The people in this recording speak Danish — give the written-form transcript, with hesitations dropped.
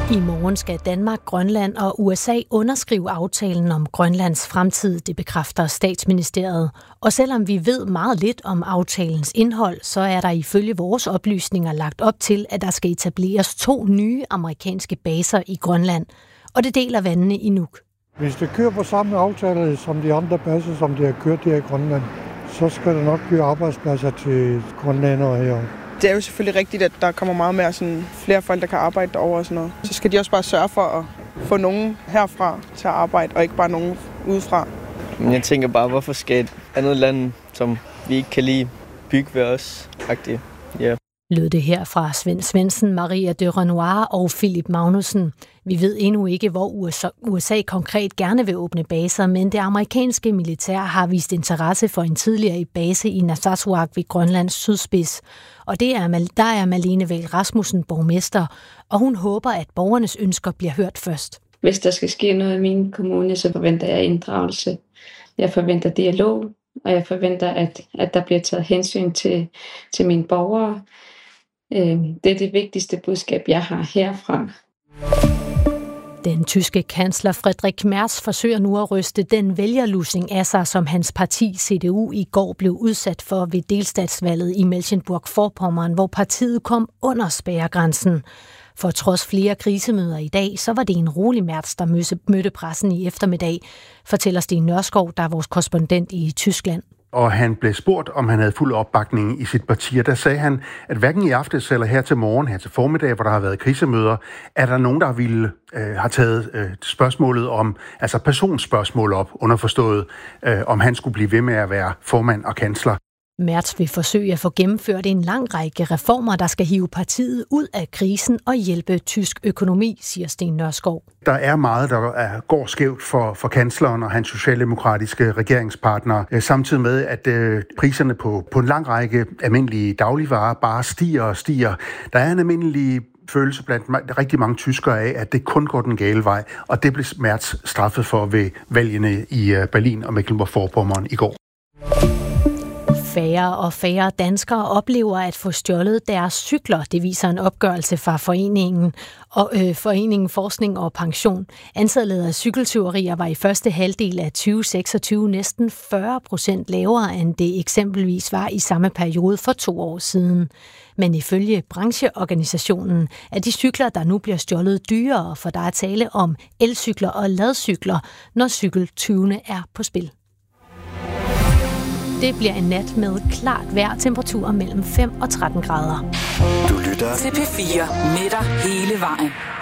I morgen skal Danmark, Grønland og USA underskrive aftalen om Grønlands fremtid, det bekræfter Statsministeriet. Og selvom vi ved meget lidt om aftalens indhold, så er der ifølge vores oplysninger lagt op til, at der skal etableres 2 nye amerikanske baser i Grønland. Og det deler vandene i Nuuk. Hvis det kører på samme aftale som de andre baser, som de har kørt her i Grønland, så skal der nok blive arbejdspladser til grønlændere her. Det er jo selvfølgelig rigtigt, at der kommer meget mere sådan, flere folk, der kan arbejde derovre og sådan noget. Så skal de også bare sørge for at få nogen herfra til at arbejde, og ikke bare nogen udefra. Jeg tænker bare, hvorfor skal et andet land, som vi ikke kan lide, bygge ved os? Yeah. Lød det her fra Svend Svendsen, Maria de Renoir og Philip Magnussen. Vi ved endnu ikke, hvor USA konkret gerne vil åbne baser, men det amerikanske militær har vist interesse for en tidligere base i Narsarsuaq ved Grønlands sydspids. Og der er Malene Wahl Rasmussen borgmester, og hun håber, at borgernes ønsker bliver hørt først. Hvis der skal ske noget i min kommune, så forventer jeg inddragelse. Jeg forventer dialog, og jeg forventer, at der bliver taget hensyn til mine borgere. Det er det vigtigste budskab, jeg har herfra. Den tyske kansler Friedrich Merz forsøger nu at ryste den vælgerlusing af sig, som hans parti CDU i går blev udsat for ved delstatsvalget i Mecklenburg-Vorpommern, hvor partiet kom under spærregrænsen. For trods flere krisemøder i dag, så var det en rolig Merz, der mødte pressen i eftermiddag, fortæller Sten Nørskov, der er vores korrespondent i Tyskland. Og han blev spurgt, om han havde fuld opbakning i sit parti, og der sagde han, at hverken i aftes eller her til morgen, her til formiddag, hvor der har været krisemøder, er der nogen, der har taget spørgsmålet om, altså personspørgsmål op, underforstået, om han skulle blive ved med at være formand og kansler. Merz vil forsøge at få gennemført en lang række reformer, der skal hive partiet ud af krisen og hjælpe tysk økonomi, siger Sten Nørskov. Der er meget, der går skævt for kansleren og hans socialdemokratiske regeringspartnere, samtidig med, at priserne på en lang række almindelige dagligvarer bare stiger og stiger. Der er en almindelig følelse blandt rigtig mange tyskere af, at det kun går den gale vej, og det blev Merz straffet for ved valgene i Berlin og Mecklenburg-Vorpommern i går. Færre og færre danskere oplever at få stjålet deres cykler. Det viser en opgørelse fra Foreningen Forskning og Pension. Antallet af cykeltyverier var i første halvdel af 2026 næsten 40% lavere, end det eksempelvis var i samme periode for 2 år siden. Men ifølge brancheorganisationen er de cykler, der nu bliver stjålet, dyrere, for der er tale om elcykler og ladcykler, når cykeltyvene er på spil. Det bliver en nat med klart vejr, temperaturer mellem 5 og 13 grader. Du lytter til P4 med dig hele vejen.